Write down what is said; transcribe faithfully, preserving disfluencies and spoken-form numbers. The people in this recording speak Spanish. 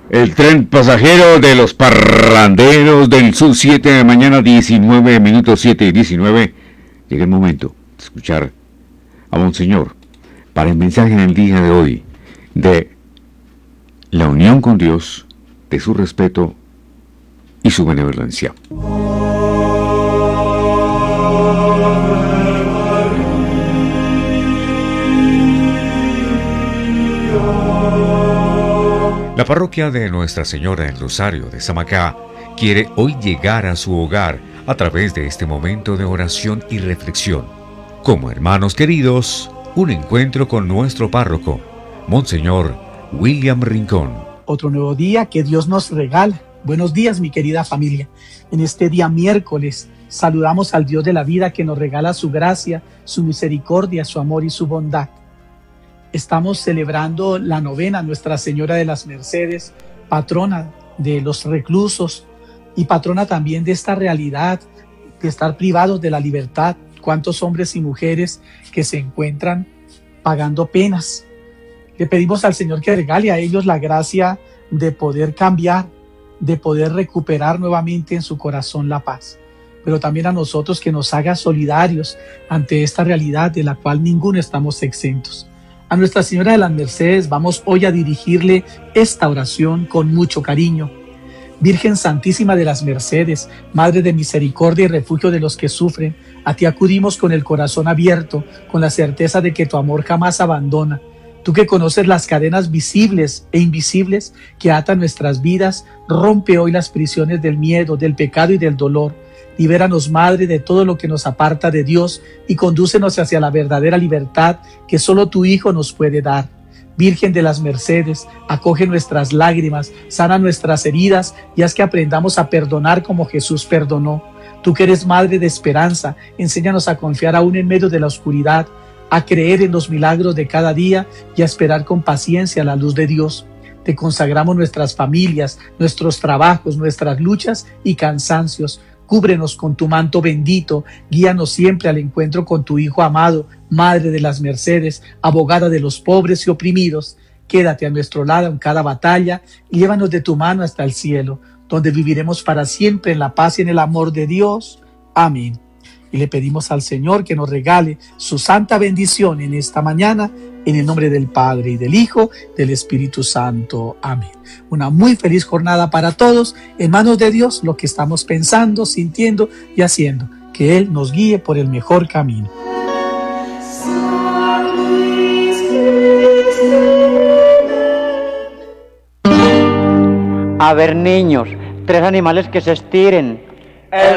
El tren pasajero de los parranderos del Sur, siete de la mañana, diecinueve minutos, siete y diecinueve. Llega el momento de escuchar a Monseñor para el mensaje en el día de hoy de la unión con Dios, de su respeto y su benevolencia. La parroquia de Nuestra Señora del Rosario de Samacá quiere hoy llegar a su hogar a través de este momento de oración y reflexión. Como hermanos queridos, un encuentro con nuestro párroco, Monseñor William Rincón. Otro nuevo día que Dios nos regala. Buenos días, mi querida familia. En este día miércoles saludamos al Dios de la vida que nos regala su gracia, su misericordia, su amor y su bondad. Estamos celebrando la novena Nuestra Señora de las Mercedes, patrona de los reclusos y patrona también de esta realidad de estar privados de la libertad. Cuántos hombres y mujeres que se encuentran pagando penas. Le pedimos al Señor que regale a ellos la gracia de poder cambiar, de poder recuperar nuevamente en su corazón la paz. Pero también a nosotros que nos haga solidarios ante esta realidad de la cual ninguno estamos exentos. A Nuestra Señora de las Mercedes vamos hoy a dirigirle esta oración con mucho cariño. Virgen Santísima de las Mercedes, Madre de misericordia y refugio de los que sufren, a ti acudimos con el corazón abierto, con la certeza de que tu amor jamás abandona. Tú que conoces las cadenas visibles e invisibles que atan nuestras vidas, rompe hoy las prisiones del miedo, del pecado y del dolor. Libéranos, Madre, de todo lo que nos aparta de Dios y condúcenos hacia la verdadera libertad que solo tu Hijo nos puede dar. Virgen de las Mercedes, acoge nuestras lágrimas, sana nuestras heridas y haz que aprendamos a perdonar como Jesús perdonó. Tú que eres Madre de esperanza, enséñanos a confiar aún en medio de la oscuridad, a creer en los milagros de cada día y a esperar con paciencia la luz de Dios. Te consagramos nuestras familias, nuestros trabajos, nuestras luchas y cansancios. Cúbrenos con tu manto bendito, guíanos siempre al encuentro con tu Hijo amado, Madre de las Mercedes, abogada de los pobres y oprimidos. Quédate a nuestro lado en cada batalla y llévanos de tu mano hasta el cielo, donde viviremos para siempre en la paz y en el amor de Dios. Amén. Y le pedimos al Señor que nos regale su santa bendición en esta mañana, en el nombre del Padre y del Hijo, del Espíritu Santo. Amén. Una muy feliz jornada para todos, en manos de Dios, lo que estamos pensando, sintiendo y haciendo. Que Él nos guíe por el mejor camino. A ver, niños, tres animales que se estiren.